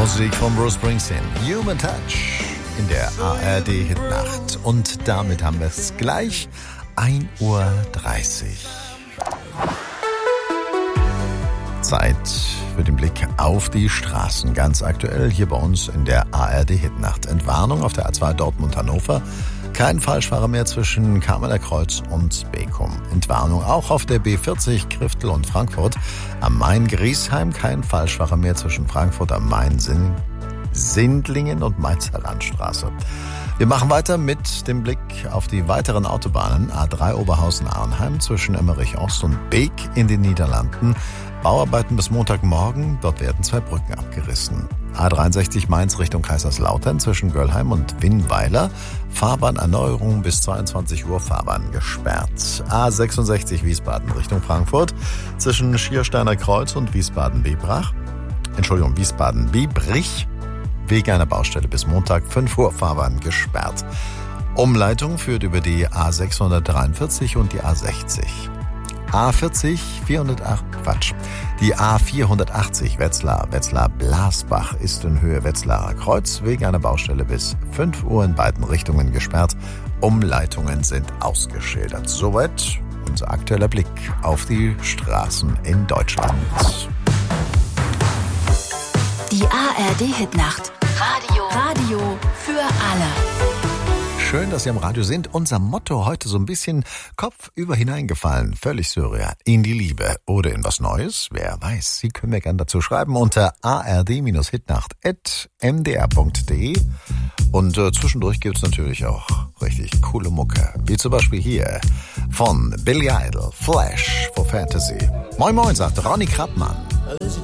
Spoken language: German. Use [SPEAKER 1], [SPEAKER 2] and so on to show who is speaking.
[SPEAKER 1] Musik von Bruce Springsteen, Human Touch in der ARD-Hitnacht. Und damit haben wir es gleich 1:30 Uhr. Zeit für den Blick auf die Straßen. Ganz aktuell hier bei uns in der ARD-Hitnacht. Entwarnung auf der A2 Dortmund-Hannover. Kein Falschfahrer mehr zwischen Kamener-Kreuz und Beckum. Entwarnung auch auf der B40 Kriftel und Frankfurt. Am Main-Griesheim kein Falschfahrer mehr zwischen Frankfurt am Main, Sindlingen und Mainzer Landstraße. Wir machen weiter mit dem Blick auf die weiteren Autobahnen. A3 Oberhausen-Arnheim zwischen Emmerich-Ost und Beek in den Niederlanden. Bauarbeiten bis Montagmorgen, dort werden 2 Brücken abgerissen. A63 Mainz Richtung Kaiserslautern zwischen Göllheim und Winnweiler. Fahrbahnerneuerung bis 22 Uhr, Fahrbahn gesperrt. A66 Wiesbaden Richtung Frankfurt zwischen Schiersteiner Kreuz und Wiesbaden-Biebrich. Wegen einer Baustelle bis Montag 5 Uhr, Fahrbahn gesperrt. Umleitung führt über die A643 und die A60. Die A480 Wetzlar-Blasbach ist in Höhe Wetzlarer Kreuz wegen einer Baustelle bis 5 Uhr in beiden Richtungen gesperrt. Umleitungen sind ausgeschildert. Soweit unser aktueller Blick auf die Straßen in Deutschland.
[SPEAKER 2] Die ARD-Hitnacht. Radio für alle.
[SPEAKER 1] Schön, dass Sie am Radio sind. Unser Motto heute so ein bisschen kopfüber hineingefallen. Völlig surreal. In die Liebe oder in was Neues? Wer weiß. Sie können mir gerne dazu schreiben unter ard-hitnacht@mdr.de. Und zwischendurch gibt's natürlich auch richtig coole Mucke. Wie zum Beispiel hier von Billy Idol, Flash for Fantasy. Moin Moin, sagt Ronny Krappmann.